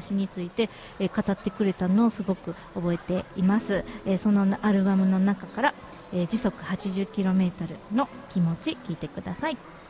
話について、語ってくれたのをすごく覚えています。そのアルバムの中から、時速 80km の気持ち聞いてください。